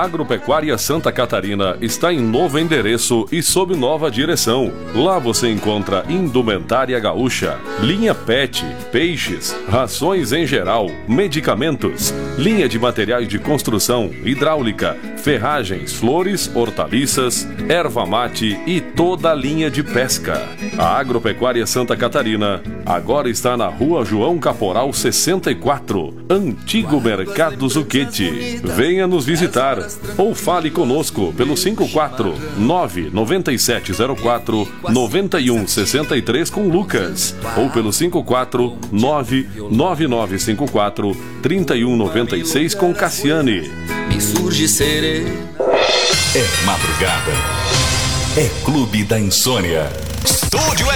A Agropecuária Santa Catarina está em novo endereço e sob nova direção. Lá você encontra indumentária gaúcha, linha PET, peixes, rações em geral, medicamentos, linha de materiais de construção, hidráulica, ferragens, flores, hortaliças, erva mate e toda a linha de pesca. A Agropecuária Santa Catarina agora está na Rua João Caporal 64, Antigo Mercado Zucchetti. Venha nos visitar ou fale conosco pelo 549-9704-9163 com Lucas ou pelo 549-9954-3196 com Cassiane. Me surge serê. É madrugada. É Clube da Insônia. Estúdio